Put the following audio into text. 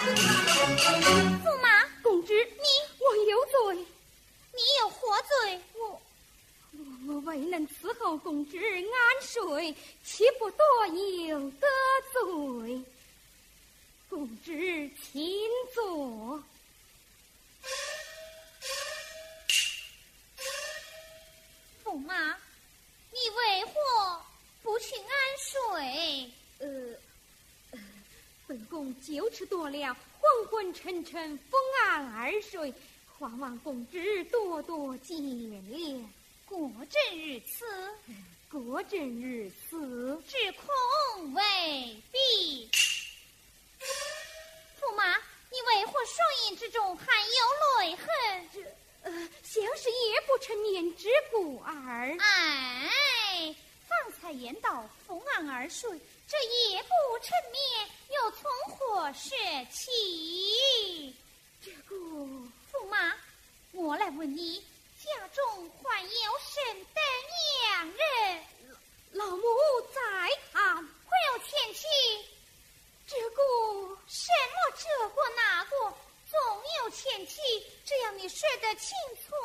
驸马， 公知，我有罪。 你有何罪？ 我未能伺候公知安睡，岂不多有得罪？公知请坐。 驸马，你为何不去安睡？ 本宫就此夺了，昏昏沉沉，风安而睡，还望公知多多见谅。 果真如此？ 果真如此， 只恐未必。驸马，你为何双眼之中含有泪痕？ 像是夜不成眠之故耳。 哎，方才言道风安而睡，这夜不成眠又从何说起？ 这个驸马，我来问你，家中还有甚等娘人？ 老母在堂。 会有前妻？ 这个什么这个那个，总有前妻，只要你说得清楚